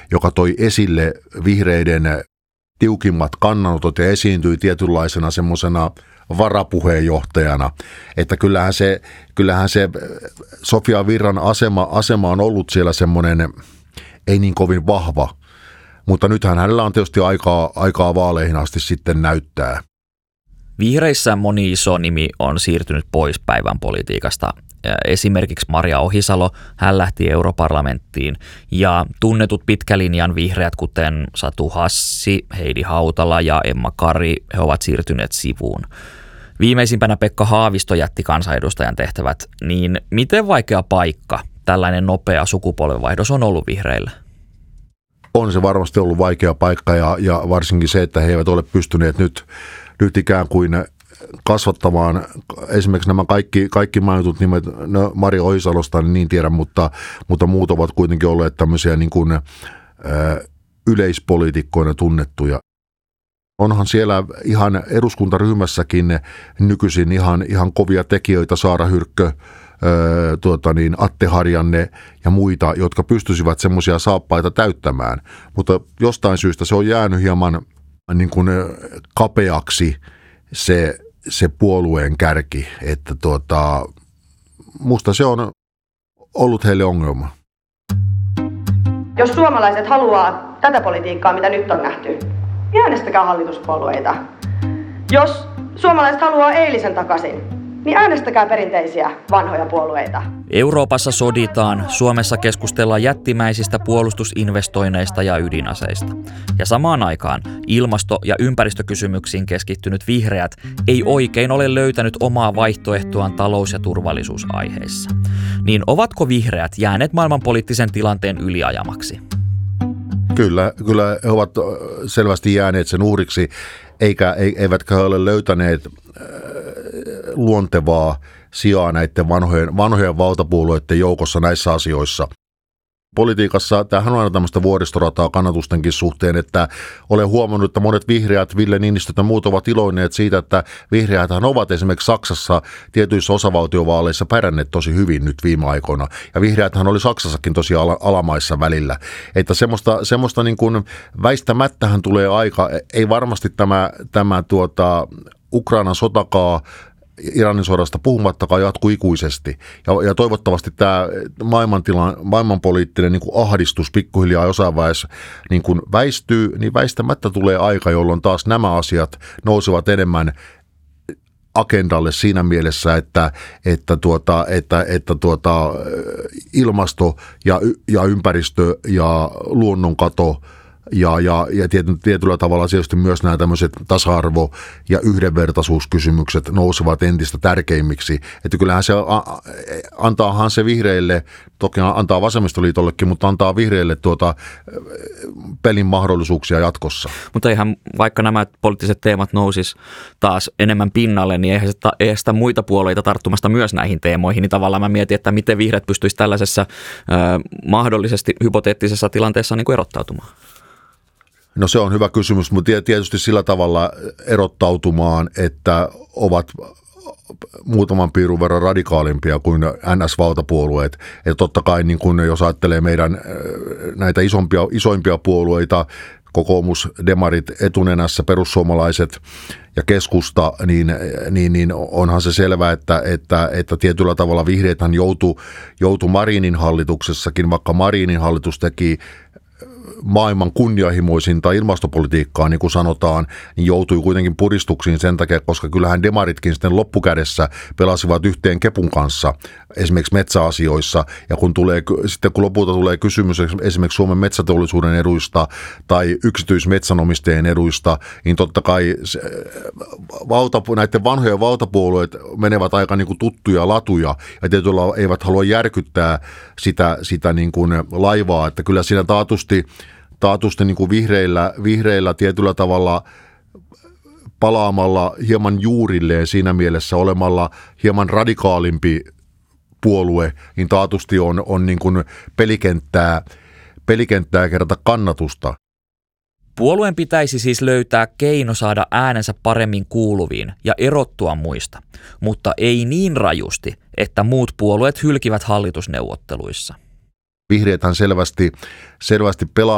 joka toi esille vihreiden tiukimmat kannanotot ja esiintyi tietynlaisena semmoisena varapuheenjohtajana, että kyllähän se Sofia Virran asema on ollut siellä semmoinen ei niin kovin vahva, mutta nythän hänellä on tietysti aikaa vaaleihin asti sitten näyttää. Vihreissä moni iso nimi on siirtynyt pois päivän politiikasta. Esimerkiksi Maria Ohisalo, hän lähti europarlamenttiin ja tunnetut pitkälinjan vihreät, kuten Satu Hassi, Heidi Hautala ja Emma Kari, he ovat siirtyneet sivuun. Viimeisimpänä Pekka Haavisto jätti kansanedustajan tehtävät, niin miten vaikea paikka tällainen nopea sukupolvenvaihdos on ollut vihreillä? On se varmasti ollut vaikea paikka ja varsinkin se, että he eivät ole pystyneet nyt ikään kuin kasvattamaan esimerkiksi nämä kaikki mainitut nimet, no Maria Ohisalosta niin tiedän, mutta muut ovat kuitenkin olleet tämmöisiä niin kuin yleispoliitikkoina tunnettuja. Onhan siellä ihan eduskuntaryhmässäkin nykyisin ihan kovia tekijöitä, Saara Hyrkkö, Atte Harjanne ja muita, jotka pystyisivät semmoisia saappaita täyttämään, mutta jostain syystä se on jäänyt hieman niin kuin kapeaksi se puolueen kärki, että musta se on ollut heille ongelma. Jos suomalaiset haluaa tätä politiikkaa, mitä nyt on nähty, niin äänestäkää hallituspuolueita. Jos suomalaiset haluaa eilisen takaisin, niin äänestäkää perinteisiä vanhoja puolueita. Euroopassa soditaan, Suomessa keskustellaan jättimäisistä puolustusinvestoinneista ja ydinaseista. Ja samaan aikaan ilmasto- ja ympäristökysymyksiin keskittynyt vihreät ei oikein ole löytänyt omaa vaihtoehtoaan talous- ja turvallisuusaiheissa. Niin ovatko vihreät jääneet maailmanpoliittisen tilanteen yliajamaksi? Kyllä he ovat selvästi jääneet sen uhriksi, eivätkä he ole löytäneet luontevaa sijaa näiden vanhojen valtapuolueiden joukossa näissä asioissa. Politiikassa tämähän on aina tämmöistä vuoristorataa kannatustenkin suhteen, että olen huomannut, että monet vihreät, Ville Niinistö ja muut ovat iloinneet siitä, että vihreäthän ovat esimerkiksi Saksassa tietyissä osavaltiovaaleissa pärjänneet tosi hyvin nyt viime aikoina. Ja vihreäthän oli Saksassakin tosi alamaissa välillä. Että semmoista niin kuin väistämättähän tulee aika, ei varmasti tämä Ukrainan sotakaan, Iranin sodasta puhumattakaan jatkuu ikuisesti. Ja toivottavasti tämä maailmanpoliittinen niin kuin ahdistus pikkuhiljaa jossain vaiheessa niin kuin väistyy, niin väistämättä tulee aika, jolloin taas nämä asiat nousevat enemmän agendalle siinä mielessä, että ilmasto ja ympäristö ja luonnonkato ja tietyllä tavalla tietysti myös nämä tämmöiset tasa-arvo- ja yhdenvertaisuuskysymykset nousevat entistä tärkeimmiksi. Että kyllähän se antaahan se vihreille, toki antaa vasemmistoliitollekin, mutta antaa vihreille pelin mahdollisuuksia jatkossa. Mutta eihän vaikka nämä poliittiset teemat nousis taas enemmän pinnalle, niin eihän sitä muita puolueita tarttumasta myös näihin teemoihin. Niin tavallaan mä mietin, että miten vihreät pystyisi tällaisessa mahdollisesti hypoteettisessa tilanteessa niin kuin erottautumaan. No se on hyvä kysymys, mutta tietysti sillä tavalla erottautumaan, että ovat muutaman piirun verran radikaalimpia kuin NS-valtapuolueet. Ja totta kai niin kun jos ajattelee meidän näitä isoimpia puolueita, kokoomus, demarit etunenässä, perussuomalaiset ja keskusta, niin onhan se selvää, että tietyllä tavalla vihreäthän joutui Marinin hallituksessakin, vaikka Marinin hallitus teki maailman kunnianhimoisinta ilmastopolitiikkaa, niin kuin sanotaan, niin joutui kuitenkin puristuksiin sen takia, koska kyllähän demaritkin sitten loppukädessä pelasivat yhteen kepun kanssa esimerkiksi metsäasioissa, ja kun lopulta tulee kysymys esimerkiksi Suomen metsäteollisuuden eduista tai yksityismetsänomistajien eduista, niin totta kai näiden vanhojen valtapuolueet menevät aika niin kuin tuttuja latuja, ja tietyllä eivät halua järkyttää sitä niin kuin laivaa, että kyllä siinä taatusti niin kuin vihreillä tietyllä tavalla palaamalla hieman juurilleen siinä mielessä olemalla hieman radikaalimpi puolue, niin taatusti on niin kuin pelikenttää kerätä kannatusta. Puolueen pitäisi siis löytää keino saada äänensä paremmin kuuluviin ja erottua muista, mutta ei niin rajusti, että muut puolueet hylkivät hallitusneuvotteluissa. Vihreäthän selvästi pelaa